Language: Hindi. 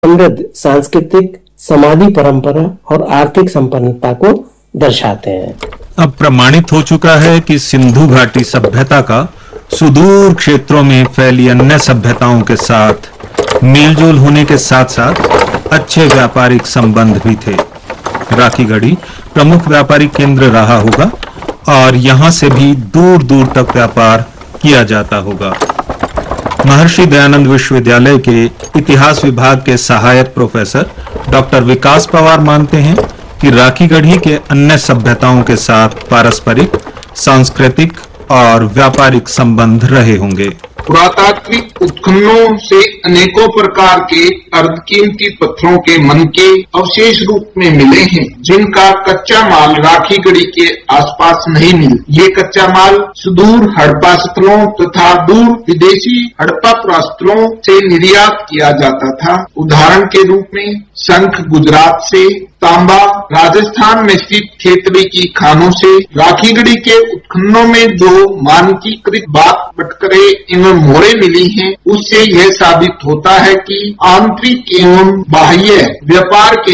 समृद्ध सांस्कृतिक, समाधि परंपरा और आर्थिक संपन्नता को दर्शाते हैं। अब प्रमाणित हो चुका है कि सिंधु घाटी सभ्यता का सुदूर क्षेत्रों में फैली अन्य सभ्यताओं के साथ मेलजोल होने के साथ साथ अच्छे व्यापारिक संबंध भी थे। राखीगढ़ी प्रमुख व्यापारिक केंद्र रहा होगा और यहाँ से भी दूर दूर तक व्यापार किया जाता होगा। महर्षि दयानंद विश्वविद्यालय के इतिहास विभाग के सहायक प्रोफेसर डॉक्टर विकास पवार मानते हैं कि राखीगढ़ी के अन्य सभ्यताओं के साथ पारस्परिक, सांस्कृतिक और व्यापारिक संबंध रहे होंगे। पुरातात्विक उत्खननों से अनेकों प्रकार के अर्धकीमती पत्थरों के मनके अवशेष रूप में मिले हैं, जिनका कच्चा माल राखीगढ़ी के आसपास नहीं मिला। ये कच्चा माल सुदूर हड़प्पा स्थलों तथा दूर विदेशी हड़प्पा पुरास्थलों से निर्यात किया जाता था। उदाहरण के रूप में शंख गुजरात से, तांबा राजस्थान में स्थित खेतड़ी की खानों से। राखीगढ़ी के उत्खननों में जो मानकीकृत बात बटकरे एवं मोहरें मिली हैं, उससे यह साबित होता है कि आंतरिक एवं बाह्य व्यापार के